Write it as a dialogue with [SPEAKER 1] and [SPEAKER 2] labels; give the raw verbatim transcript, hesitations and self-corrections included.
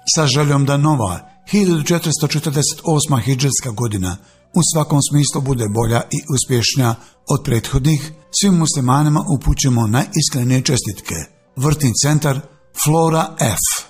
[SPEAKER 1] sa željom da nova hiljadu četiristo četrdeset osma hidžetska godina u svakom smislu bude bolja i uspješnija od prethodnih, svim muslimanima upućujemo najiskrenije čestitke. Vrtni centar Flora F.